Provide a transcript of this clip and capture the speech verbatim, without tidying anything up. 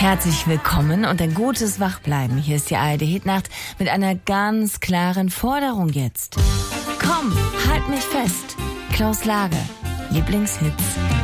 Herzlich willkommen und ein gutes Wachbleiben. Hier ist die A R D Hitnacht mit einer ganz klaren Forderung jetzt. Komm, halt mich fest. Klaus Lage, Lieblingshits.